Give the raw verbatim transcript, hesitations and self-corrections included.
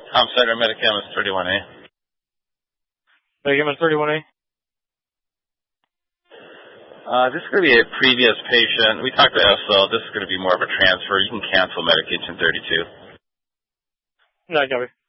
Tom Center, Medicam is thirty-one A. Medicam is thirty-one A? Uh, this is going to be a previous patient. We talked to S L. This is going to be more of a transfer. You can cancel medication thirty-two. No, copy.